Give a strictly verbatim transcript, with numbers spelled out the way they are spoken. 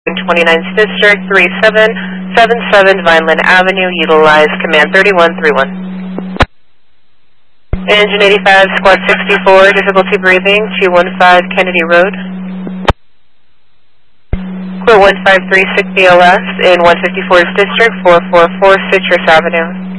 twenty-ninth District, three seven seven seven Vineland Avenue, utilize command thirty-one thirty-one. Engine eighty-five, squad sixty-four, difficulty breathing, two one five Kennedy Road. Quit one five three six B L S in one fifty-fourth District, four four four Citrus Avenue.